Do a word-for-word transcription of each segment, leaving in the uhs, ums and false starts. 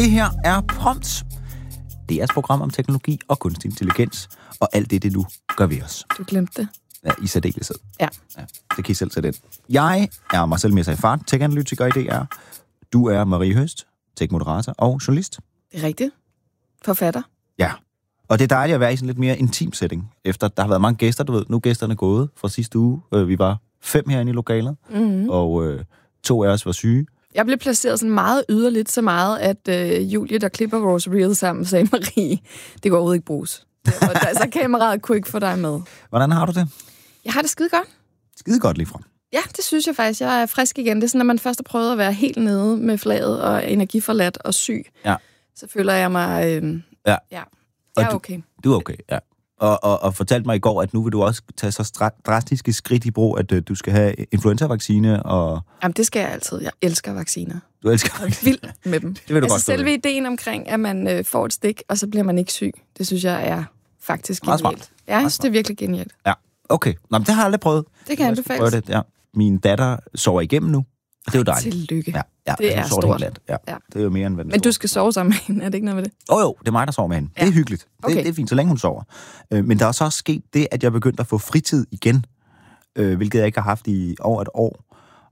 Det her er Prompt. Det er et program om teknologi og kunstig intelligens, og alt det, det nu gør ved os. Du glemte det. Ja, i særdeleshed. Ja. ja. Det kan I selv sætte ind. Jeg er Marcel Messaifart, tech-analytiker i D R. Du er Marie Høst, tech-moderator og journalist. Det er rigtigt. Forfatter. Ja. Og det er dejligt at være i sådan lidt mere intim setting, efter der har været mange gæster, du ved. Nu er gæsterne gået fra sidste uge. Vi var fem herinde i lokalet, mm-hmm. og øh, to af os var syge. Jeg blev placeret sådan meget yderligt, så meget, at øh, Julie, der klipper vores reel sammen, sagde, Marie, det går overhovedet ikke bruges. Og altså, kameraet kunne ikke få dig med. Hvordan har du det? Jeg har det skide godt. Skide godt lige fra. Ja, det synes jeg faktisk. Jeg er frisk igen. Det er sådan, når man først har prøvet at være helt nede med flaget og energiforladt og syg, ja. så føler jeg mig... Øh, ja. ja. Jeg er du, okay. Du er okay, ja. Og, og, og fortalte mig i går, at nu vil du også tage så drastiske skridt i brug, at uh, du skal have influenza-vaccine og... Jamen, det skal jeg altid. Jeg elsker vacciner. Du elsker vacciner? Jeg er vild med dem. Det vil du altså, godt selve ideen omkring, at man øh, får et stik, og så bliver man ikke syg, det synes jeg er faktisk meget genialt. Smart. Ja, jeg synes, det er virkelig genialt. Ja, okay. Nå, men det har jeg aldrig prøvet. Det kan jeg anbefales. Det, ja. Min datter sover igennem nu, og det er jo dejligt. Tillykke. Ja, ja, det er stort. Ja, ja. Det er jo mere end hvad Men du skal sove sammen med hende, er det ikke noget med det? Åh oh, jo, det er mig, der sover med hende. Ja. Det er hyggeligt. Okay. Det, det er fint, så længe hun sover. Øh, men der er så også sket det, at jeg begyndte at få fritid igen, øh, hvilket jeg ikke har haft i over et år.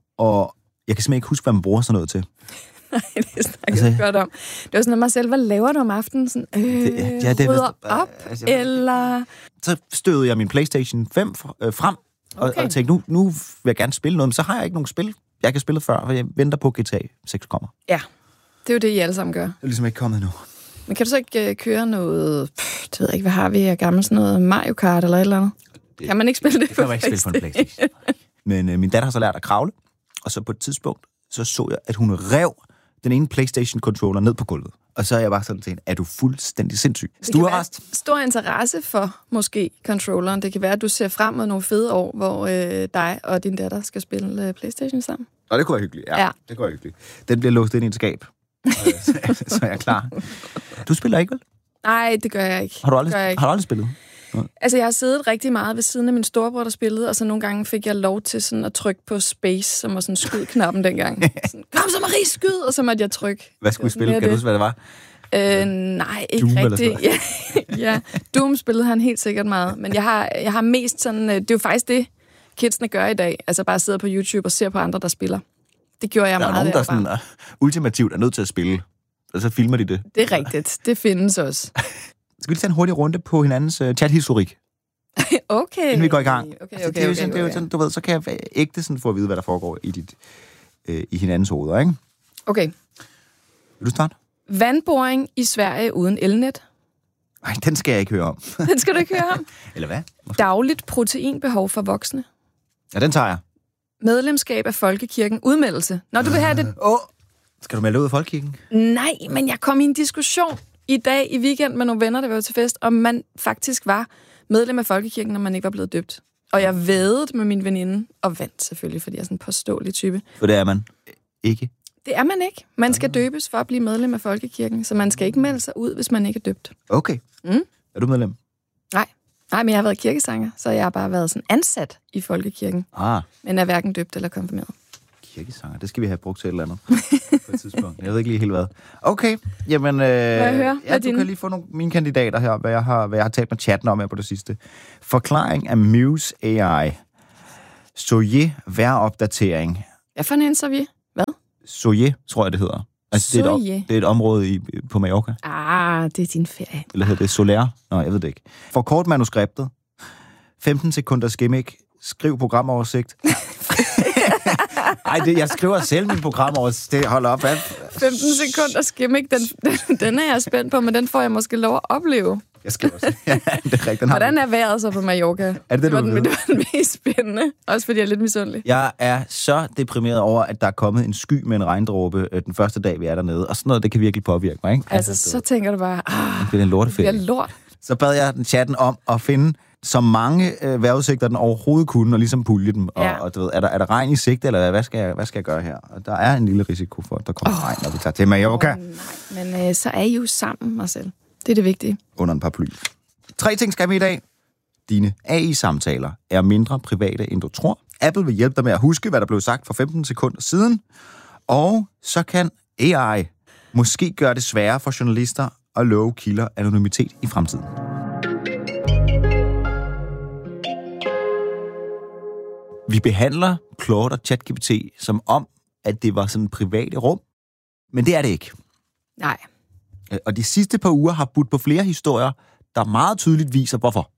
Og jeg kan simpelthen ikke huske, hvad man bruger sådan noget til. Nej, det snakker altså, jeg godt om. Det var sådan, at mig selv, hvad laver du om aftenen? Sådan, øh, det, ja, det rydder op, altså, eller... Så stødede jeg min PlayStation fem øh, frem, okay. og, og tænkte, nu, nu vil jeg gerne spille noget, men så har jeg ikke nogen spil, jeg kan spille før, for jeg venter på G T A seks kommer. Ja, det er jo det, I alle sammen gør. Det er ligesom ikke kommet nu. Men kan du så ikke øh, køre noget, pff, det ved jeg ikke, hvad har vi af gammel, sådan noget Mario Kart eller et eller andet? Det, kan man ikke spille det, det på PlayStation? Det kan man ikke spille på en PlayStation. Men øh, min datter har så lært at kravle, og så på et tidspunkt, så så jeg, at hun rev den ene PlayStation-controller ned på gulvet. Og så er jeg bare sådan tænkt, er du fuldstændig sindssyg? Stuerrest? Stor interesse for måske controlleren. Det kan være, at du ser frem mod nogle fede år, hvor øh, dig og din datter skal spille øh, PlayStation sammen. Og det kunne være hyggeligt, ja. ja. Det kunne være hyggeligt. Den bliver låst ind i et skab, så, så er jeg klar. Du spiller ikke, vel? Nej, det gør jeg ikke. Har du aldrig, har du aldrig spillet? Ja. Altså, jeg har siddet rigtig meget ved siden af min storebror, der spillede, og så nogle gange fik jeg lov til sådan at trykke på space, som var sådan skydknappen dengang. Sådan, kom så, Marie, skyd! Og så måtte jeg trykke. Hvad skulle vi spille? Kan du huske, hvad det var? Øh, nej, ikke Doom rigtigt. Ja, ja, Doom spillede han helt sikkert meget. Men jeg har, jeg har mest sådan... Det er jo faktisk det, kidsene gør i dag. Altså bare sidder på YouTube og ser på andre, der spiller. Det gjorde jeg der meget. Der er nogen, der sådan, uh, ultimativt er nødt til at spille. Og så filmer de det. Det er rigtigt. Det findes også. Skal vi tage en hurtig runde på hinandens uh, chat-historik? Okay. Inden vi går i gang. Okay, okay, altså, okay, det er jo okay, sådan, okay, det er jo sådan, du ved, så kan jeg ægte sådan få at vide, hvad der foregår i, dit, øh, i hinandens hoveder, ikke? Okay. Vil du starte? Vandboring i Sverige uden elnet. Nej, den skal jeg ikke høre om. Den skal du ikke høre om? Eller hvad? Måske. Dagligt proteinbehov for voksne. Ja, den tager jeg. Medlemskab af Folkekirken. Udmeldelse. Når du vil have det... Åh, oh. Skal du melde ud af Folkekirken? Nej, men jeg kom i en diskussion i dag i weekend med nogle venner, der var til fest, om man faktisk var medlem af Folkekirken, når man ikke var blevet døbt. Og jeg vædede med min veninde, og vandt selvfølgelig, fordi jeg er sådan en påståelig type. For det er man ikke? Det er man ikke. Man skal døbes for at blive medlem af Folkekirken, så man skal ikke melde sig ud, hvis man ikke er døbt. Okay. Mm? Er du medlem? Nej. Nej, men jeg har været kirkesanger, så jeg har bare været sådan ansat i Folkekirken. Ah. Men er hverken døbt eller konfirmeret. Kirkesanger, det skal vi have brugt til et eller andet på et tidspunkt. Jeg ved ikke lige helt hvad. Okay, jamen... Øh, jeg høre? Ja, du kan lige få nogle mine kandidater her, hvad jeg har, hvad jeg har talt med chatten om her på det sidste. Forklaring af Muse A I. Soje vejropdatering. Hvad for en så vi? Hvad? Soje, tror jeg, det hedder. Altså, det, er et, det er et område i, på Mallorca. Ah, det er din ferie. Eller hedder det Soler? Nå, jeg ved det ikke. For kort manuskriptet. femten sekunders gimmick. Skriv programoversigt. Ej, det, jeg skriver selv min programoversigt. Hold op, hvad? femten sekunders gimmick, den, den, den er jeg spændt på, men den får jeg måske lov at opleve. Jeg skriver også. Ja, det er rigtigt. Hvordan er vejret så på Mallorca? Er det det, det, var du den, det var den mest spændende. Også fordi jeg er lidt misundelig. Jeg er så deprimeret over, at der er kommet en sky med en regndråbe øh, den første dag, vi er dernede. Og sådan noget, det kan virkelig påvirke mig, ikke? Altså, altså så tænker du bare, ah, det bliver en lorteferie. Det bliver lort. Så bad jeg den chatten om at finde så mange øh, vejrudsigter, den overhovedet kunne, og ligesom pulje dem. Og, ja. og du ved, er der, er der regn i sigte, eller hvad skal, jeg, hvad skal jeg gøre her? Og der er en lille risiko for, at der kommer oh. regn, når vi tager til Mallorca. Oh, nej, men øh, så er I jo sammen, Marcel. Det er det vigtige. Under en paraply. Tre ting skal vi i dag. Dine A I-samtaler er mindre private, end du tror. Apple vil hjælpe dig med at huske, hvad der blev sagt for femten sekunder siden. Og så kan A I måske gør det sværere for journalister at love kilder anonymitet i fremtiden. Vi behandler Claude og ChatGPT som om, at det var sådan et private rum, men det er det ikke. Nej. Og de sidste par uger har budt på flere historier, der meget tydeligt viser, hvorfor.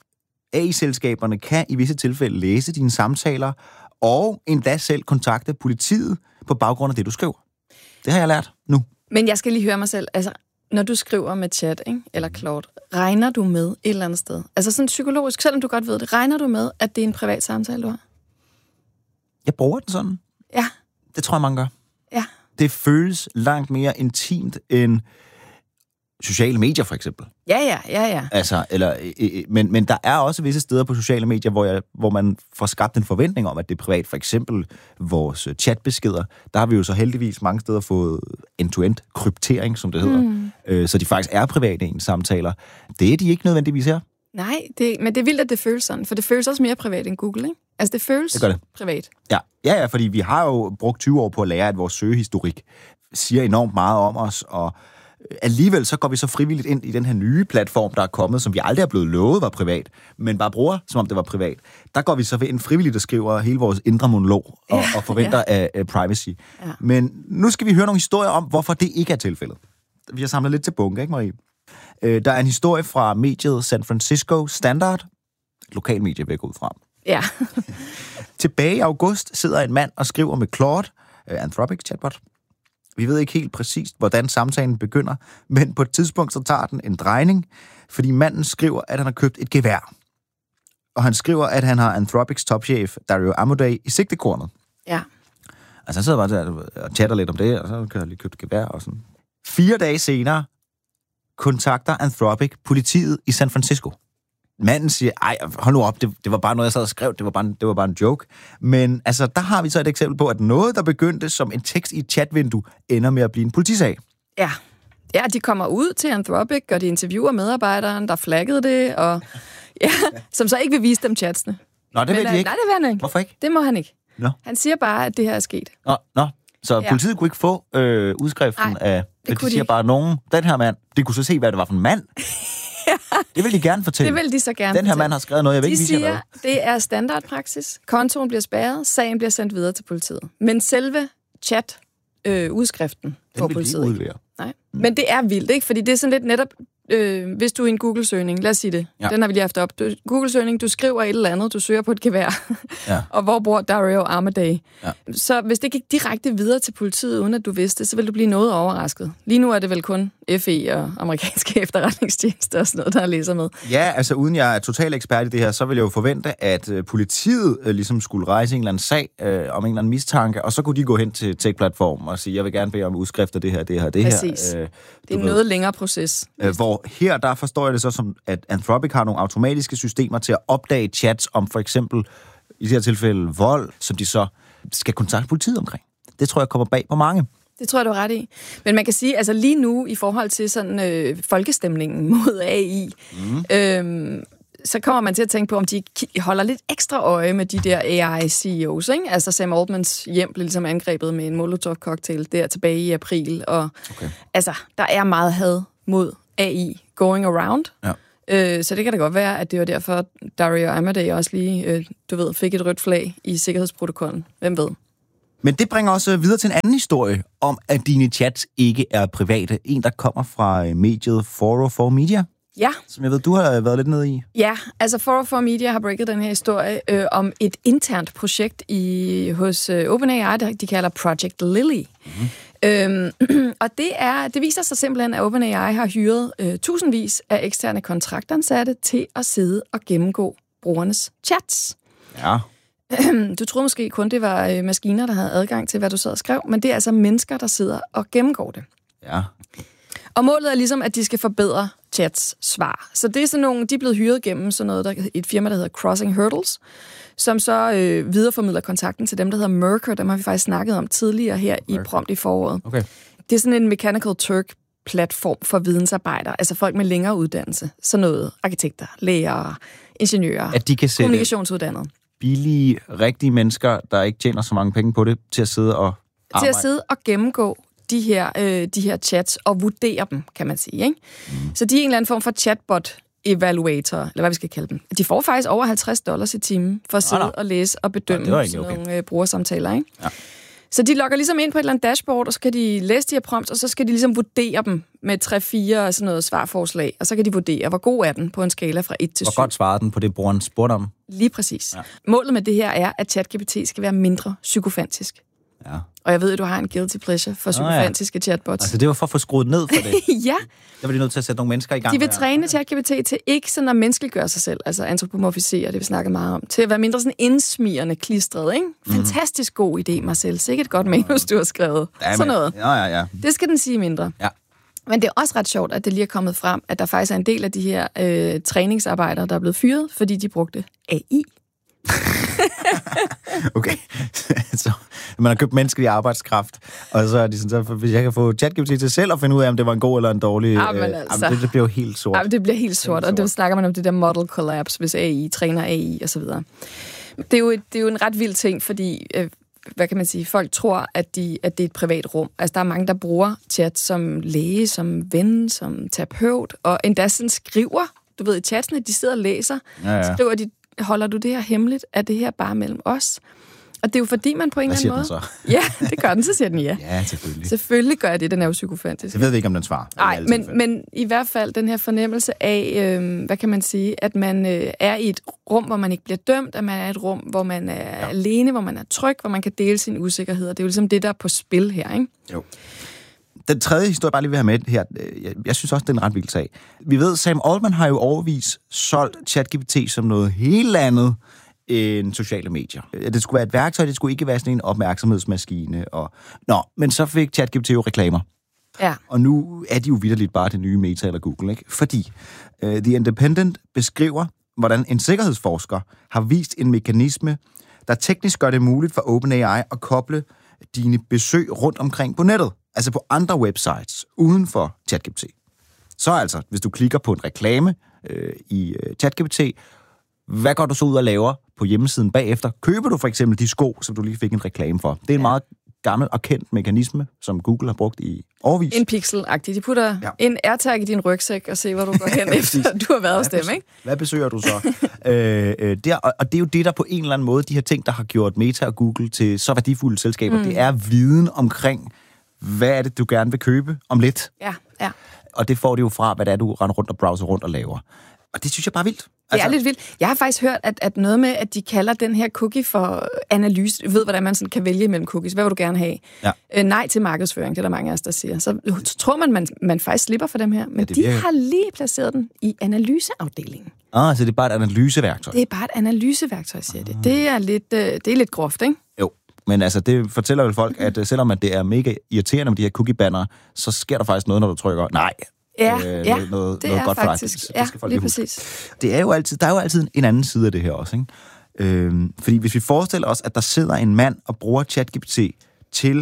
A I-selskaberne kan i visse tilfælde læse dine samtaler, og endda selv kontakte politiet på baggrund af det, du skriver. Det har jeg lært nu. Men jeg skal lige høre mig selv. Altså, når du skriver med chat, ikke? Eller Claude, regner du med et eller andet sted? Altså sådan psykologisk, selvom du godt ved det, regner du med, at det er en privat samtale, du har? Jeg bruger den sådan. Ja. Det tror jeg, man gør. Ja. Det føles langt mere intimt end sociale medier, for eksempel. Ja, ja, ja, ja. Altså, eller, øh, men, men der er også visse steder på sociale medier, hvor, jeg, hvor man får skabt en forventning om, at det er privat. For eksempel vores chatbeskeder. Der har vi jo så heldigvis mange steder fået end-to-end kryptering, som det hedder. Mm. Øh, så de faktisk er private ens samtaler. Det er de ikke nødvendigvis her. Nej, det, men det er vildt, at det føles sådan. For det føles også mere privat end Google, ikke? Altså, det føles det det. privat. Ja. ja, ja, fordi vi har jo brugt tyve år på at lære, at vores søgehistorik siger enormt meget om os, og alligevel så går vi så frivilligt ind i den her nye platform, der er kommet, som vi aldrig er blevet lovet var privat, men bare bruger, som om det var privat. Der går vi så ind frivilligt og skriver hele vores indre monolog og, ja, og forventer ja. af, af privacy. Ja. Men nu skal vi høre nogle historier om, hvorfor det ikke er tilfældet. Vi har samlet lidt til bunke, ikke Marie? Øh, der er en historie fra mediet San Francisco Standard. Et lokalt medie, vil jeg gå ud fra. Ja. Tilbage i august sidder en mand og skriver med Claude, uh, Anthropic chatbot. Vi ved ikke helt præcist, hvordan samtalen begynder, men på et tidspunkt så tager den en drejning, fordi manden skriver, at han har købt et gevær. Og han skriver, at han har Anthropics topchef, Dario Amodei, i sigtekornet. Ja. Altså han sidder bare der og chatter lidt om det, og så kan jeg lige købe et gevær og sådan. Fire dage senere kontakter Anthropic politiet i San Francisco. Manden siger, ej, hold nu op, det, det var bare noget, jeg sad og skrev, det var, bare en, det var bare en joke. Men altså, der har vi så et eksempel på, at noget, der begyndte som en tekst i et chatvindue, ender med at blive en politisag. Ja. Ja, de kommer ud til Anthropic, og de interviewer medarbejderen, der flaggede det, og ja, som så ikke vil vise dem chatsene. Nå, det vil de ikke? Nej, det vil han ikke. Hvorfor ikke? Det må han ikke. Nå. Han siger bare, at det her er sket. Nå, nå. Så ja. Politiet kunne ikke få øh, udskriften Nej, af... Det de siger de. bare, nogen, den her mand, de kunne så se, hvad det var for en mand. Det vil de gerne fortælle. Det vil de så gerne Den her fortælle. mand har skrevet noget, jeg ved ikke, de siger, det er standardpraksis. Kontoen bliver spærret, sagen bliver sendt videre til politiet. Men selve chat-udskriften øh, får politiet ikke. Nej. Mm. Men det er vildt, ikke? Fordi det er sådan lidt netop, øh, hvis du er i en Google-søgning, lad os sige det, ja. Den har vi lige haft op. Du, Google-søgning, du skriver et eller andet, du søger på et gevær, ja. Og hvor bor Dario Amodei? Ja. Så hvis det gik direkte videre til politiet, uden at du vidste, så vil du blive noget overrasket. Lige nu er det vel kun F E og amerikanske efterretningstjenester og sådan noget, der læser med. Ja, altså uden jeg er total ekspert i det her, så vil jeg jo forvente, at øh, politiet øh, ligesom skulle rejse en eller anden sag øh, om en eller anden mistanke, og så kunne de gå hen til tech-platformen og sige, jeg vil gerne bede om udskrift af det her, det her, det Præcis. her. Øh, det er en noget længere proces. Øh, hvor her, der forstår jeg det så som, at Anthropic har nogle automatiske systemer til at opdage chats om for eksempel, i det her tilfælde, vold, som de så skal kontakte politiet omkring. Det tror jeg kommer bag på mange. Det tror jeg, du er ret i. Men man kan sige, altså lige nu, i forhold til sådan øh, folkestemningen mod A I, mm. øh, så kommer man til at tænke på, om de holder lidt ekstra øje med de der A I-C E Os, ikke? Altså Sam Altmans hjem blev ligesom angrebet med en Molotov-cocktail der tilbage i april, og okay. altså, der er meget had mod A I going around. Ja. Øh, så det kan da godt være, at det var derfor, Dario Amodei også lige, øh, du ved, fik et rødt flag i sikkerhedsprotokollen. Hvem ved? Men det bringer os videre til en anden historie om, at dine chats ikke er private. En, der kommer fra mediet fire oh four Media. Ja. Som jeg ved, du har været lidt nede i. Ja, altså fire oh four Media har breaket den her historie øh, om et internt projekt i hos øh, OpenAI, der de kalder Project Lily. Mm-hmm. Øhm, og det er det viser sig simpelthen, at OpenAI har hyret øh, tusindvis af eksterne kontraktansatte til at sidde og gennemgå brugernes chats. Ja. Du troede måske kun, det var øh, maskiner, der havde adgang til, hvad du sad og skrev, men det er altså mennesker, der sidder og gennemgår det. Ja. Og målet er ligesom, at de skal forbedre chats svar. Så det er sådan nogle, de er blevet hyret gennem sådan noget, der et firma, der hedder Crossing Hurdles, som så øh, videreformidler kontakten til dem, der hedder Merkur. Dem har vi faktisk snakket om tidligere her Merkur. I Prompt i foråret. Okay. Det er sådan en Mechanical Turk-platform for vidensarbejdere, altså folk med længere uddannelse. Sådan noget arkitekter, læger, ingeniører, at de kan kommunikationsuddannede. Billige, rigtige mennesker, der ikke tjener så mange penge på det, til at sidde og arbejde. Til at sidde og gennemgå de her, øh, de her chats og vurdere dem, kan man sige. Ikke? Mm. Så de er en eller anden form for chatbot evaluator, eller hvad vi skal kalde dem. De får faktisk over halvtreds dollars i timen for at sidde ja, og læse og bedømme ja, sådan okay. nogle øh, brugersamtaler. Ikke? Ja. Så de logger ligesom ind på et eller andet dashboard, og så kan de læse de her prompts, og så skal de ligesom vurdere dem med tre fire sådan noget svarforslag, og så kan de vurdere, hvor god er den på en skala fra et til syv. Hvor godt svarer den på det, brugeren spurgte om? Lige præcis. Ja. Målet med det her er, at ChatGPT skal være mindre psykofantisk. Ja. Og jeg ved, at du har en guilty pleasure for psykofantiske oh, ja. chatbots. Altså, det var for at få skruet ned for det. Ja. Der var de nødt til at sætte nogle mennesker i gang. De vil træne ChatGPT til ikke sådan at menneskeliggøre sig selv, altså antropomorfisere, det vi snakker meget om, til at være mindre sådan indsmirrende, klistret, ikke? Fantastisk god idé, Marcel. Sikkert et godt manus, du har skrevet. Ja, sådan noget. Ja, ja, ja. Det skal den sige mindre. Ja. Men det er også ret sjovt, at det lige er kommet frem, at der faktisk er en del af de her øh, træningsarbejdere, der er blevet fyret, fordi de brugte A I. Okay, så man har købt menneskelig arbejdskraft, og så er de sådan, så hvis jeg kan få ChatGPT til selv at finde ud af, om det var en god eller en dårlig, jamen, altså, øh, det, det bliver jo helt sort. Jamen, det bliver helt sort, og det snakker man om det der model collapse, hvis A I træner A I og så videre. Det er jo, det er jo en ret vild ting, fordi øh, hvad kan man sige, folk tror, at, de, at det er et privat rum. Altså, der er mange, der bruger chat som læge, som ven, som terapeut, og endda sådan skriver, du ved, i chatsene, de sidder og læser, ja, ja. skriver de, holder du det her hemmeligt? Er det her bare mellem os? Og det er jo fordi, man på en eller anden måde... Hvad siger den så? Ja, det gør den, så siger den ja. Ja, selvfølgelig. Selvfølgelig gør jeg det, den er jo psykofantisk. Jeg ved ikke, om den svarer. Nej, men, men i hvert fald den her fornemmelse af, øh, hvad kan man sige, at man øh, er i et rum, hvor man ikke bliver dømt, at man er i et rum, hvor man er ja. alene, hvor man er tryg, hvor man kan dele sine usikkerheder. Det er jo ligesom det, der er på spil her, ikke? Jo. Den tredje historie, bare lige vil have med her, jeg, jeg synes også, det er en ret vild sag. Vi ved, Sam Altman har jo overvis solgt ChatGPT som noget helt andet end sociale medier. Det skulle være et værktøj, det skulle ikke være sådan en opmærksomhedsmaskine. Og... Nå, men så fik ChatGPT jo reklamer. Ja. Og nu er de jo vitterligt bare det nye Meta eller Google, ikke? Fordi uh, The Independent beskriver, hvordan en sikkerhedsforsker har vist en mekanisme, der teknisk gør det muligt for OpenAI at koble dine besøg rundt omkring på nettet. Altså på andre websites, uden for ChatGPT. Så altså, hvis du klikker på en reklame øh, i øh, ChatGPT, hvad går du så ud og laver på hjemmesiden bagefter? Køber du for eksempel de sko, som du lige fik en reklame for? Det er en ja. meget gammel og kendt mekanisme, som Google har brugt i årevis. En pixel-agtig. De putter ja. en AirTag i din rygsæk og se, hvor du går hen efter, du har været hos dem, ikke? Hvad besøger du så? øh, øh, der, og det er jo det, der på en eller anden måde, de her ting, der har gjort Meta og Google til så værdifulde selskaber, mm. det er viden omkring, hvad er det, du gerne vil købe om lidt? Ja, ja. Og det får det jo fra, hvad det er, du render rundt og browser rundt og laver. Og det synes jeg bare er vildt. Altså... Det er lidt vildt. Jeg har faktisk hørt, at, at noget med, at de kalder den her cookie for analyse. Du ved, hvordan man sådan kan vælge mellem cookies. Hvad vil du gerne have? Ja. Øh, nej til markedsføring, det er der mange af os, der siger. Så, så tror man, man, man faktisk slipper for dem her. Men ja, de virker... har lige placeret den i analyseafdelingen. Ah, så det er bare et analyseværktøj? Det er bare et analyseværktøj, siger ah. det. Det er, lidt, øh, det er lidt groft, ikke? Jo. Men altså, det fortæller jo folk, at selvom at det er mega irriterende med de her cookie-banner, så sker der faktisk noget, når du trykker nej. Ja, øh, ja noget, noget, det noget er godt faktisk. For ja, det skal folk lige præcis. Det er jo altid, der er jo altid en anden side af det her også, ikke? Øhm, fordi hvis vi forestiller os, at der sidder en mand og bruger ChatGPT til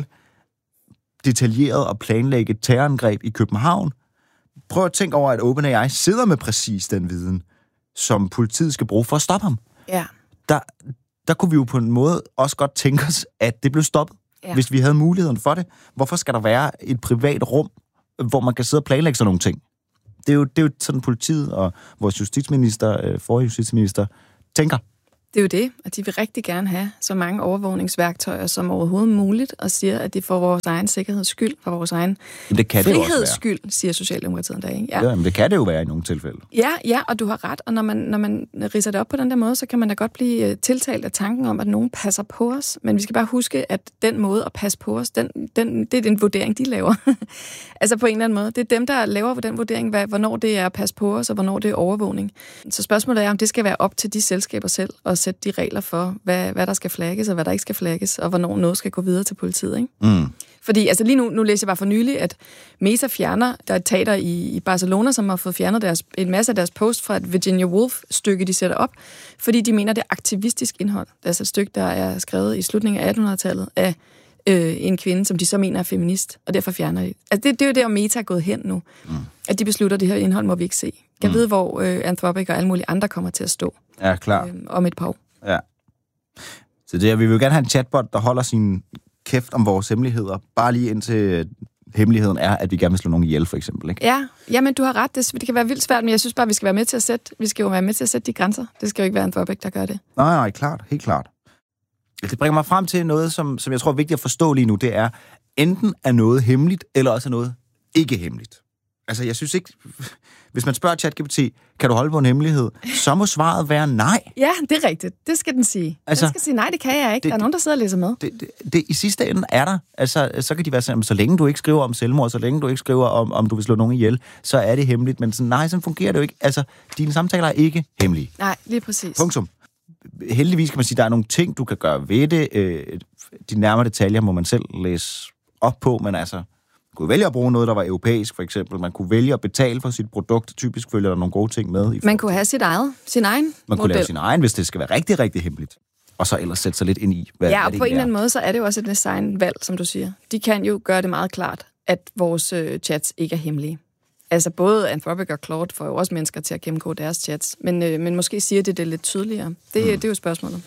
detaljeret at planlægge et terrorangreb i København, prøv at tænke over, at OpenAI sidder med præcis den viden, som politiet skal bruge for at stoppe ham. Ja. Der, der kunne vi jo på en måde også godt tænke os, at det blev stoppet, ja. hvis vi havde muligheden for det. Hvorfor skal der være et privat rum, hvor man kan sidde og planlægge sådan nogle ting? Det er jo, det er jo sådan, politiet og vores justitsminister, forrige justitsminister, tænker. Det er jo det, og de vil rigtig gerne have så mange overvågningsværktøjer som overhovedet muligt, og siger, at det er for vores egen sikkerheds skyld, for vores egen friheds skyld, siger Socialdemokratiet der, ikke? Ja. Ja, men det kan det jo være i nogle tilfælde. Ja, ja, og du har ret, og når man, når man ridser det op på den der måde, så kan man da godt blive tiltalt af tanken om, at nogen passer på os, men vi skal bare huske, at den måde at passe på os, den, den, det er den vurdering, de laver. Altså på en eller anden måde. Det er dem, der laver den vurdering, hvad, hvornår det er at passe på os, og hvornår det er overvågning. Så spørgsmålet er, om det skal være op til de selskaber selv, og sætte de regler for, hvad, hvad der skal flagges, og hvad der ikke skal flagges, og hvornår noget skal gå videre til politiet, ikke? Mm. Fordi, altså lige nu, nu læser jeg bare for nylig, at Meta fjerner, der er et teater i, i Barcelona, som har fået fjernet deres, en masse af deres post fra et Virginia Woolf-stykke, de sætter op, fordi de mener, det er aktivistisk indhold. Det er altså et stykke, der er skrevet i slutningen af attenhundredetallet af øh, en kvinde, som de så mener er feminist, og derfor fjerner de. Altså det, det er jo der, Meta er gået hen nu. Mm. At de beslutter, at det her indhold må vi ikke se. Jeg mm. ved, hvor øh, Anthropic og alle mulige andre kommer til at stå. Ja, klar. Øh, om et par år. Ja. Så det er, vi vil jo gerne have en chatbot, der holder sin kæft om vores hemmeligheder, bare lige indtil hemmeligheden er, at vi gerne vil slå nogen ihjel, for eksempel, ikke? Ja, jamen du har ret. Det, det kan være vildt svært, men jeg synes bare, vi skal være med til at sætte, vi skal jo være med til at sætte de grænser. Det skal jo ikke være en Phobik, der gør det. Nej, nej, klart. Helt klart. Det bringer mig frem til noget, som, som jeg tror er vigtigt at forstå lige nu. Det er, enten er noget hemmeligt, eller også er noget ikke hemmeligt. Altså, jeg synes ikke... Hvis man spørger ChatGPT, kan du holde på en hemmelighed, så må svaret være nej. Ja, det er rigtigt. Det skal den sige. Altså, den skal sige, nej, det kan jeg ikke. Det, der er nogen, der sidder og læser med. Det, det, det, I sidste ende er der. Altså, så kan de være sådan, så længe du ikke skriver om selvmord, så længe du ikke skriver om, om du vil slå nogen ihjel, så er det hemmeligt. Men sådan, nej, sådan fungerer det jo ikke. Altså, dine samtaler er ikke hemmelige. Nej, lige præcis. Punktum. Heldigvis kan man sige, at der er nogle ting, du kan gøre ved det. De nærmere detaljer må man selv læse op på, men altså... Man kunne vælge at bruge noget, der var europæisk, for eksempel. Man kunne vælge at betale for sit produkt. Typisk følger der nogle gode ting med. I man kunne have sit eget, sin egen Man model. kunne lave sin egen, hvis det skal være rigtig, rigtig hemmeligt. Og så ellers sætte sig lidt ind i, hvad, ja, hvad og det på en eller er. anden måde, så er det jo også et designvalg, som du siger. De kan jo gøre det meget klart, at vores øh, chats ikke er hemmelige. Altså både Anthropic og Claude får jo også mennesker til at gennemgå deres chats. Men, øh, men måske siger det det lidt tydeligere. Det, mm. det er jo spørgsmålet.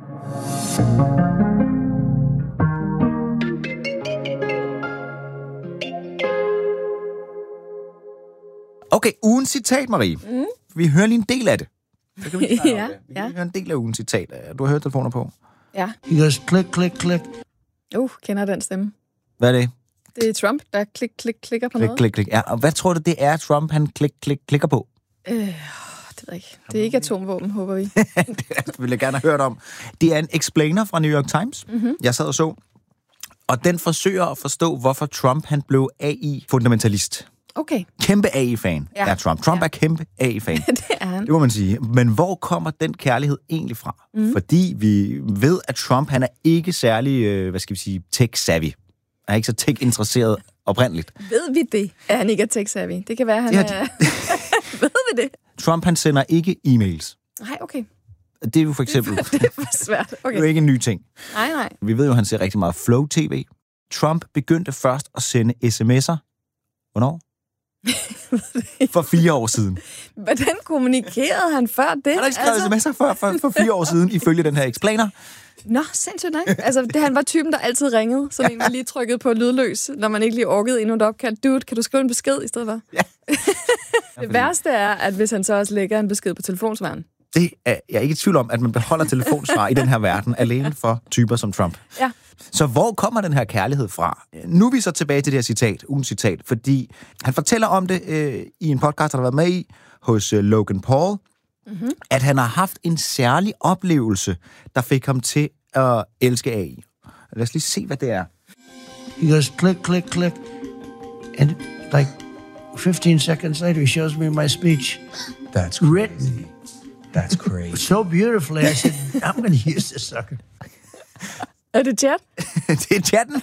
Okay, ugens citat, Marie. Mm. Vi hører lige en del af det. Så kan vi ja, vi ja. høre en del af ugens citat. Du har hørt telefoner på. Ja. He goes, click, click, click. Uh, kender den stemme. Hvad er det? Det er Trump, der klik, klik, klikker på klik, noget. Klik, klik, Ja, og hvad tror du, det er, Trump han klik, klik, klikker på? Øh, det ved jeg ikke. Det er ikke atomvåben, håber vi. Det vil jeg gerne have hørt om. Det er en explainer fra New York Times. Mm-hmm. Jeg sad og så. Og den forsøger at forstå, hvorfor Trump han blev A I-fundamentalist. Okay. Kæmpe A I-fan ja. er Trump. Trump ja. er kæmpe A I-fan. Det er han. Det må man sige. Men hvor kommer den kærlighed egentlig fra? Mm. Fordi vi ved, at Trump han er ikke særlig, øh, hvad skal vi sige, tech-savvy. Han er ikke så tech-interesseret oprindeligt. Ved vi det, at han ikke er tech-savvy? Det kan være, han ja, er... Ved vi det? Trump han sender ikke e-mails. Nej, okay. Det er jo for eksempel... Det er for svært. Okay. Det er jo ikke en ny ting. Nej, nej. Vi ved jo, at han ser rigtig meget Flow-T V. Trump begyndte først at sende sms'er. Hvornår? For fire år siden. Hvordan kommunikerede han før det? Han har ikke skrevet altså... sms'er før for, for fire år siden, ifølge den her explainer. Nå, sindssygt nok. Altså, det, han var typen, der altid ringede, så en, der lige trykkede på lydløs, når man ikke lige orkede endnu et opkald. Dude, kan du skrive en besked i stedet for? Ja. Det værste er, at hvis han så også lægger en besked på telefonsvaren. Det er jeg er ikke i tvivl om, at man beholder telefonsvar i den her verden, alene for typer som Trump. Ja. Så hvor kommer den her kærlighed fra? Nu er vi så tilbage til det her citat, ugens citat, fordi han fortæller om det øh, i en podcast, han har været med i, hos øh, Logan Paul, mm-hmm. at han har haft en særlig oplevelse, der fik ham til at elske A I. Lad os lige se, hvad det er. He goes, click, click, click. And like fifteen seconds later, he shows me my speech. That's written. That's crazy. So beautifully, I said, I'm going to use this sucker. Er det chat? Det er chatten.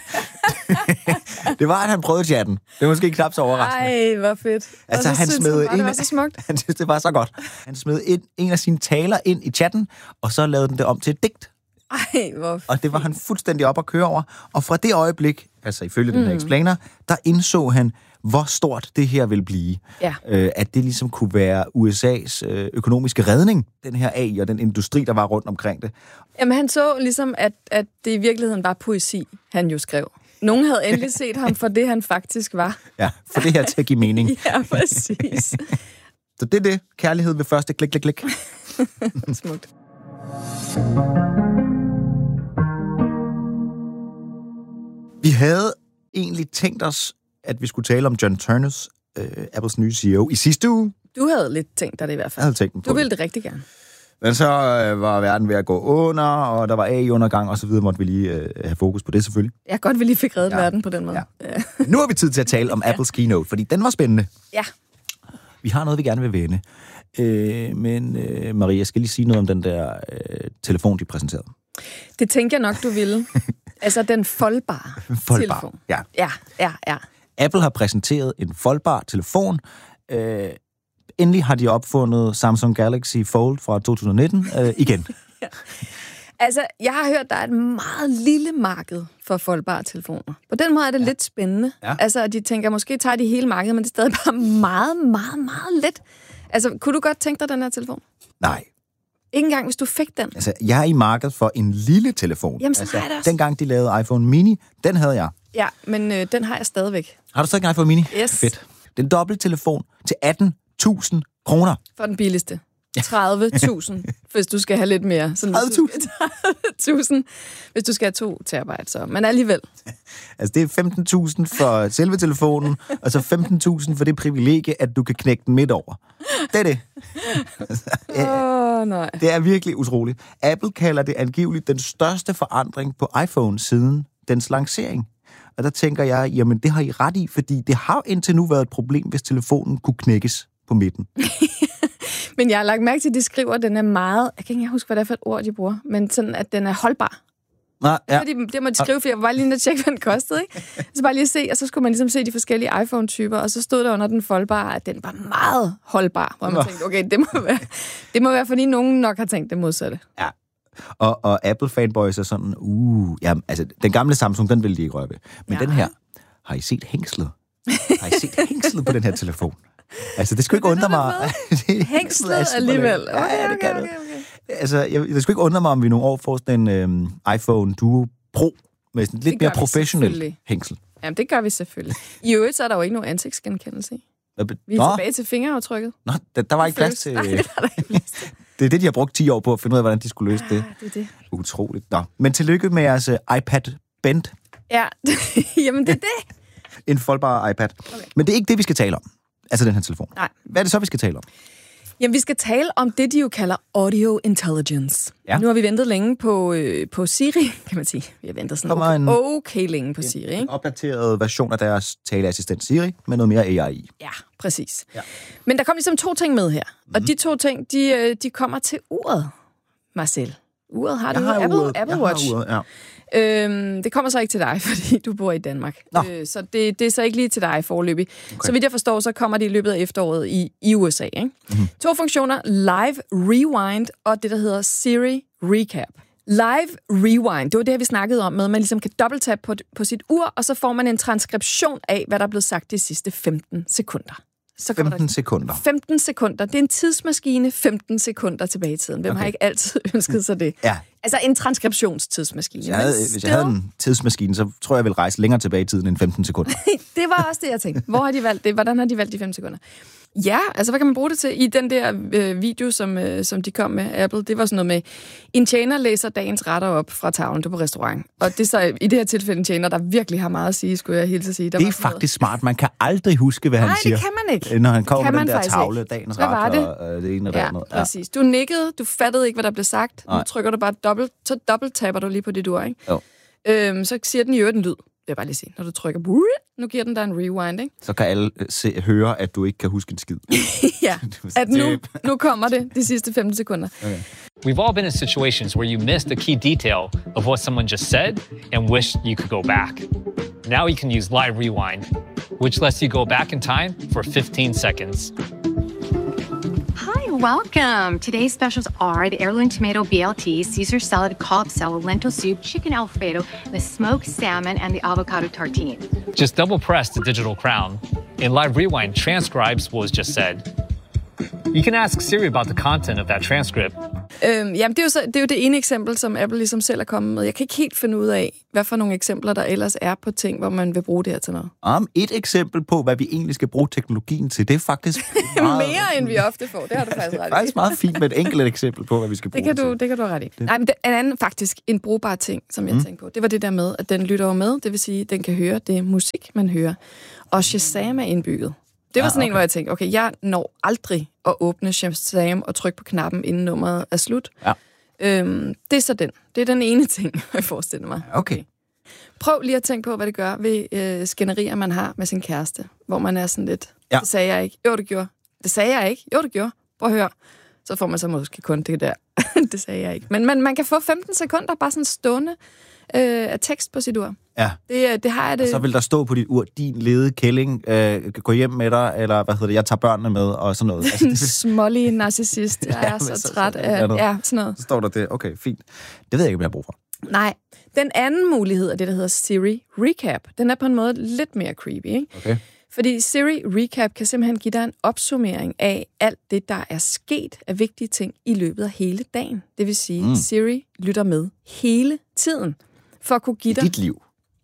Det var, at han prøvede chatten. Det er måske knap så overraskende. Ej, hvor fedt. Altså, han smed en, det var så smukt. Han synes, det var så godt. Han smed en, en af sine taler ind i chatten, og så lavede den det om til et digt. Ej, hvor fedt. Og det var han fuldstændig op at køre over. Og fra det øjeblik, altså ifølge mm. den her explainer, der indså han, hvor stort det her vil blive. Ja. Øh, at det ligesom kunne være U S A's øh, økonomiske redning, den her A I og den industri, der var rundt omkring det. Jamen, han så ligesom, at, at det i virkeligheden var poesi, han jo skrev. Nogen havde endelig set ham for det, han faktisk var. Ja, for det her til at give mening. Ja, præcis. Så det er det. Kærlighed ved første klik, klik, klik. Smukt. Vi havde egentlig tænkt os, at vi skulle tale om John Ternus, øh, Apples nye C E O, i sidste uge. Du havde lidt tænkt dig det i hvert fald. Jeg havde tænkt Du ville det rigtig gerne. Men så øh, var verden ved at gå under, og der var A I-undergang, og så videre måtte vi lige øh, have fokus på det selvfølgelig. Jeg godt, vi lige fik reddet ja. verden på den måde. Ja. Ja. Nu har vi tid til at tale om ja. Apples keynote, fordi den var spændende. Ja. Vi har noget, vi gerne vil vende. Øh, men øh, Maria, jeg skal lige sige noget om den der øh, telefon, de præsenterede. Det tænker jeg nok, du ville. Altså den foldbare foldbar. telefon. Ja. Ja, ja, ja. Apple har præsenteret en foldbar telefon. Øh, endelig har de opfundet Samsung Galaxy Fold fra to tusind nitten øh, igen. Ja. Altså, jeg har hørt, der er et meget lille marked for foldbare telefoner. På den måde er det ja. lidt spændende. Ja. Altså, at de tænker, måske tager de hele markedet, men det er stadig bare meget, meget, meget let. Altså, kunne du godt tænke dig den her telefon? Nej. Ikke engang, hvis du fik den? Altså, jeg er i markedet for en lille telefon. Jamen, så altså, er det også. Dengang de lavede iPhone Mini, den havde jeg. Ja, men øh, den har jeg stadigvæk. Har du så ikke en iPhone Mini? Yes. Fedt. Det er en dobbelttelefon til atten tusind kroner. For den billigste. tredive tusind, hvis du skal have lidt mere. tredive tusind? tredive tusind, hvis du skal have to terabyte, så. Men alligevel. Altså, det er femten tusind for selve telefonen, og så femten tusind for det privilegie, at du kan knække den midt over. Det er det. Åh, oh, nej. Det er virkelig utroligt. Apple kalder det angiveligt den største forandring på iPhone siden dens lancering. Og der tænker jeg, jamen det har I ret i, fordi det har indtil nu været et problem, hvis telefonen kunne knækkes på midten. Men jeg har lagt mærke til, at de skriver, at den er meget... Jeg kan ikke huske, hvad det er for et ord, de bruger. Men sådan, at den er holdbar. Nå, ja. Fordi, det må de skrive, for jeg var bare lige inde og tjekke, hvad den kostede. Ikke? Så bare lige at se, og så skulle man ligesom se de forskellige iPhone-typer, og så stod der under den foldbare, at den var meget holdbar. Hvor man tænkte, okay, det må være, det må være fordi nogen nok har tænkt det modsatte. Ja. Og, og Apple-fanboys er sådan, uh... Ja, altså, den gamle Samsung, den vil de ikke røre ved. Men ja. Den her, har I set hængslet? Har I set hængslet på den her telefon? Altså, det skulle ikke undre mig... Hængslet alligevel. Okay, ja, det kan okay, okay, okay. Altså, jeg, det skulle ikke undre mig, om vi nogle år får sådan en øhm, iPhone Duo Pro med sådan lidt mere professionel hængsel. Jamen, det gør vi selvfølgelig. I øvrigt, så er der jo ikke nogen ansigtsgenkendelse i. Vi er Nå. tilbage til fingeraftrykket. Nå, der, der var ikke plads til... Nej, det var der ikke plads til. Det er det, de har brugt ti år på at finde ud af, hvordan de skulle løse ah, det. det er det. Utroligt. Nå. Men tillykke med jeres uh, iPad Bend. Ja, jamen det er det. En foldbar iPad. Okay. Men det er ikke det, vi skal tale om. Altså den her telefon. Nej. Hvad er det så, vi skal tale om? Jamen, vi skal tale om det, de jo kalder audio intelligence. Ja. Nu har vi ventet længe på, øh, på Siri, kan man sige. Vi har ventet sådan okay, en, okay længe på Siri. Ikke? En opdateret version af deres taleassistent Siri, med noget mere A I i. Ja, præcis. Ja. Men der kom ligesom to ting med her. Mm-hmm. Og de to ting, de, de kommer til uret, Marcel. Uret har du har Apple, uret. Apple Jeg Watch. Har uret, ja. Øhm, det kommer så ikke til dig, fordi du bor i Danmark. Øh, så det, det er så ikke lige til dig foreløbig. Okay. Så vidt jeg forstår, så kommer det i løbet af efteråret i, i U S A. Ikke? Mm-hmm. To funktioner, Live Rewind og det, der hedder Siri Recap. Live Rewind, det var det her, vi snakkede om med, at man ligesom kan dobbelttappe på, på sit ur, og så får man en transkription af, hvad der er blevet sagt de sidste femten sekunder. Så femten sekunder. femten sekunder. Det er en tidsmaskine femten sekunder tilbage i tiden. Hvem okay. har ikke altid ønsket sig det? Ja. Altså en transkriptionstidsmaskine. Jeg havde, hvis jeg havde en tidsmaskine, så tror jeg, jeg ville rejse længere tilbage i tiden end femten sekunder. Det var også det, jeg tænkte. Hvor har de valgt det? Hvordan har de valgt de fem sekunder? Ja, altså hvad kan man bruge det til? I den der øh, video, som, øh, som de kom med, Apple, det var sådan noget med, en tjener læser dagens retter op fra tavlen, du på restaurant. Og det er så i det her tilfælde en tjener, der virkelig har meget at sige, skulle jeg hilse at sige. Der det er faktisk noget. Smart. Man kan aldrig huske, hvad Nej, han siger. Nej, det kan man ikke. Når han kommer med den der tavle, ikke. dagens hvad retter, var det? og det ene og det ja, andet. Ja, præcis. Du nikkede, du fattede ikke, hvad der blev sagt. Nej. Nu trykker du bare dobbelt, så dobbelt-tapper du lige på dit ur, ikke? Jo. Øhm, så siger den i øvrigt en lyd. Det vil jeg bare lige sige. Når du trykker, nu giver den der en rewind, ikke? Så kan alle se, høre, at du ikke kan huske en skid. Ja, at nu, nu kommer det de sidste femten sekunder. Okay. We've all been in situations where you missed a key detail of what someone just said and wished you could go back. Now you can use Live Rewind, which lets you go back in time for fifteen seconds. Hi, welcome. Today's specials are the heirloom tomato B L T, Caesar salad, Cobb salad, lentil soup, chicken Alfredo, the smoked salmon, and the avocado tartine. Just double press the digital crown, and Live Rewind transcribes what was just said. You can ask Siri about the content of that transcript. Øhm, jamen, det er, jo så, det er jo det ene eksempel, som Apple ligesom selv er kommet med. Jeg kan ikke helt finde ud af, hvad for nogle eksempler, der ellers er på ting, hvor man vil bruge det her til noget. Um, et eksempel på, hvad vi egentlig skal bruge teknologien til, det er faktisk meget... mere, end vi ofte får. Det har du faktisk ret i. Det er faktisk meget fint med et enkelt eksempel på, hvad vi skal bruge det kan du, til. Det kan du have ret i. Nej, men det, en anden faktisk, en brugbar ting, som jeg mm. tænkte på, det var det der med, at den lytter med. Det vil sige, at den kan høre det musik, man hører. Og Shazam er indbygget. Det var sådan ah, okay. en, hvor jeg tænkte, okay, jeg når aldrig at åbne Shazam og trykke på knappen, inden nummeret er slut. Ja. Øhm, det er så den. Det er den ene ting, jeg forestiller mig. Okay. Prøv lige at tænke på, hvad det gør ved øh, skænderier, man har med sin kæreste, hvor man er sådan lidt, ja. Det sagde jeg ikke. Jo, det gjorde. Det sagde jeg ikke. Jo, det gjorde. Prøv at høre. Så får man så måske kun det der. Det sagde jeg ikke. Men man, man kan få femten sekunder bare sådan stående øh, af tekst på sit ur. Ja. Det, det har jeg det. Så vil der stå på dit ur, din lede kælling, øh, gå hjem med dig, eller hvad hedder det, jeg tager børnene med, og sådan noget. Altså, det... Smålig narcissist. Jeg er så, så træt så, af... Ja, sådan noget. Så står der det. Okay, fint. Det ved jeg ikke, hvad jeg har brug for. Nej. Den anden mulighed er det, der hedder Siri Recap. Den er på en måde lidt mere creepy, ikke? Okay. Fordi Siri Recap kan simpelthen give dig en opsummering af alt det, der er sket af vigtige ting i løbet af hele dagen. Det vil sige, mm. Siri lytter med hele tiden for at kunne give dig... I dit liv?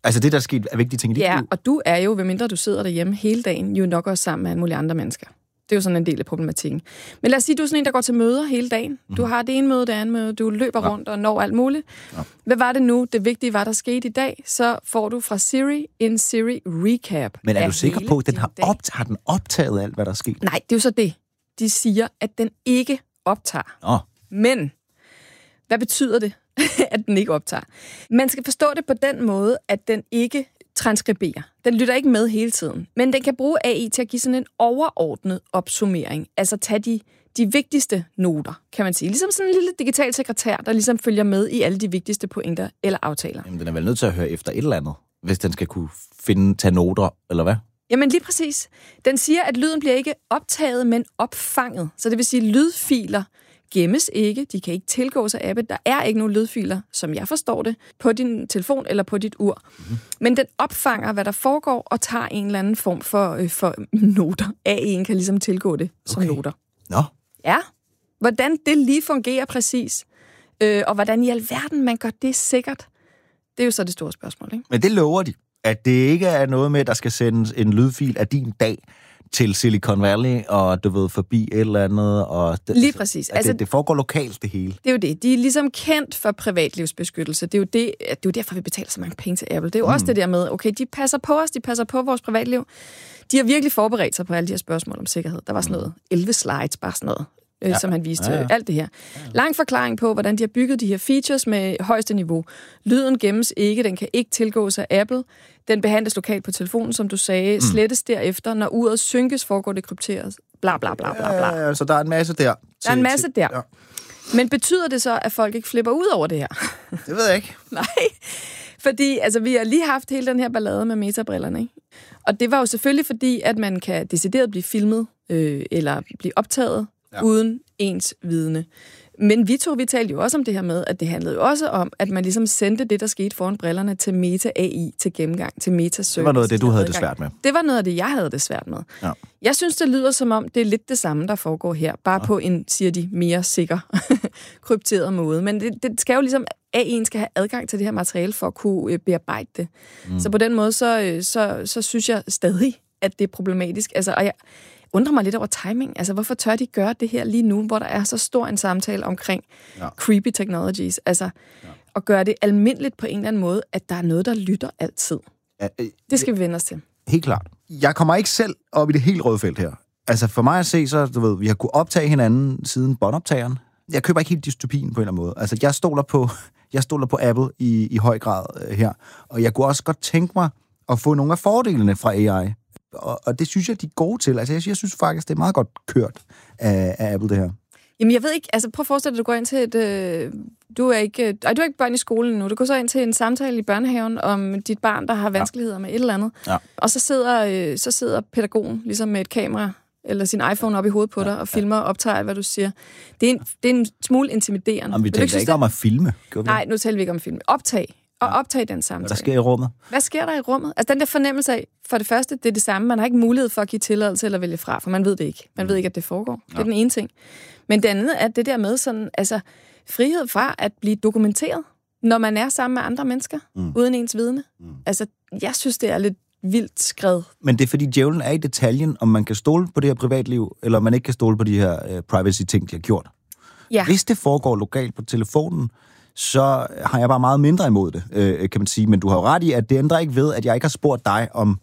Altså det, der er sket, er vigtige ting i dit Ja, liv. og du er jo, medmindre du sidder derhjemme hele dagen, jo nok også sammen med alle mulige andre mennesker. Det er jo sådan en del af problematikken. Men lad os sige, du er sådan en, der går til møder hele dagen. Mm-hmm. Du har det ene møde, det andet møde, du løber ja. rundt og når alt muligt. Ja. Hvad var det nu? Det vigtige var, der skete i dag. Så får du fra Siri en Siri recap. Men er du sikker på, at den har, opt- har den optaget alt, hvad der er sket? Nej, det er jo så det. De siger, at den ikke optager. Oh. Men hvad betyder det, at den ikke optager? Man skal forstå det på den måde, at den ikke transkriberer. Den lytter ikke med hele tiden. Men den kan bruge A I til at give sådan en overordnet opsummering. Altså tage de, de vigtigste noter, kan man sige. Ligesom sådan en lille digital sekretær, der ligesom følger med i alle de vigtigste pointer eller aftaler. Jamen, den er vel nødt til at høre efter et eller andet, hvis den skal kunne finde, tage noter, eller hvad? Jamen lige præcis. Den siger, at lyden bliver ikke optaget, men opfanget. Så det vil sige, at lydfiler gemmes ikke. De kan ikke tilgås af appen. Der er ikke nogen lydfiler, som jeg forstår det, på din telefon eller på dit ur. Mm-hmm. Men den opfanger, hvad der foregår, og tager en eller anden form for, øh, for noter. A I'en kan ligesom tilgå det som okay. noter. Nå. Ja. Hvordan det lige fungerer præcis, øh, og hvordan i alverden man gør det sikkert, det er jo så det store spørgsmål, ikke? Men det lover de, at det ikke er noget med, at der skal sendes en lydfil af din dag til Silicon Valley, og du ved, forbi et eller andet. Og det, lige præcis. Altså, det, det foregår lokalt, det hele. Det er jo det. De er ligesom kendt for privatlivsbeskyttelse. Det er jo, det, det er jo derfor, vi betaler så mange penge til Apple. Det er jo mm. også det der med, okay, de passer på os, de passer på vores privatliv. De har virkelig forberedt sig på alle de her spørgsmål om sikkerhed. Der var sådan noget elleve slides, bare sådan noget, øh, ja. som han viste. Ja, ja. Alt det her. Lang forklaring på, hvordan de har bygget de her features med højeste niveau. Lyden gemmes ikke, den kan ikke tilgås af Apple. Den behandles lokalt på telefonen, som du sagde, mm. slettes derefter. Når uret synkes, foregår det krypteret. Bla, bla, bla, bla, bla. Ja, så der er en masse der. Der er en masse der. Ja. Men betyder det så, at folk ikke flipper ud over det her? Det ved jeg ikke. Nej, fordi altså, vi har lige haft hele den her ballade med metabrillerne, ikke? Og det var jo selvfølgelig fordi, at man kan decideret blive filmet øh, eller blive optaget ja. uden ens vidne. Men vi to, vi talte jo også om det her med, at det handlede jo også om, at man ligesom sendte det, der skete foran brillerne til Meta A I, til gennemgang, til Meta Service. Det var noget af det, du havde det svært med. Det var noget af det, jeg havde det svært med. Ja. Jeg synes, det lyder som om, det er lidt det samme, der foregår her. Bare ja. på en, siger de, mere sikker, krypteret måde. Men det, det skal jo ligesom, A I'en skal have adgang til det her materiale for at kunne bearbejde det. Mm. Så på den måde, så, så, så synes jeg stadig, at det er problematisk. Altså, og jeg undrer mig lidt over timing. Altså, hvorfor tør de gøre det her lige nu, hvor der er så stor en samtale omkring ja. creepy technologies? Altså, ja. at gøre det almindeligt på en eller anden måde, at der er noget, der lytter altid. Ja, øh, det skal vi vende os til. Helt klart. Jeg kommer ikke selv op i det helt røde felt her. Altså, for mig at se, så, du ved, vi har kunnet optage hinanden siden båndoptageren. Jeg køber ikke helt dystopien på en eller anden måde. Altså, jeg stoler på, jeg stoler på Apple i, i høj grad øh, her. Og jeg kunne også godt tænke mig at få nogle af fordelene fra A I. Og, og det synes jeg, de er gode til. Altså, jeg, jeg synes faktisk, det er meget godt kørt af, af Apple, det her. Jamen, jeg ved ikke, altså prøv at forestille dig, at du går ind til et... Øh, du er ikke, øh, du er ikke børn i skolen nu. Du går så ind til en samtale i børnehaven om dit barn, der har vanskeligheder ja. med et eller andet. Ja. Og så sidder, øh, så sidder pædagogen ligesom med et kamera eller sin iPhone op i hovedet på ja, dig og filmer og optager, hvad du siger. Det er en, det er en smule intimiderende. Jamen, vi taler ikke, ikke om at filme. Nej, nu taler vi ikke om at filme. Optag. Og optage den samtale. Hvad der sker i rummet? Hvad sker der i rummet? Altså den der fornemmelse af, for det første, det er det samme. Man har ikke mulighed for at give tilladelse eller vælge fra, for man ved det ikke. Man ved ikke, at det foregår. Det er ja. den ene ting. Men det andet er det der med sådan, altså frihed fra at blive dokumenteret, når man er sammen med andre mennesker, mm. uden ens vidne. Mm. Altså, jeg synes, det er lidt vildt skrevet. Men det er fordi, djævlen er i detaljen, om man kan stole på det her privatliv, eller om man ikke kan stole på de her uh, privacy-ting, de har gjort. Ja. Hvis det foregår lokalt på telefonen, så har jeg bare meget mindre imod det, øh, kan man sige. Men du har jo ret i, at det ændrer ikke ved, at jeg ikke har spurgt dig om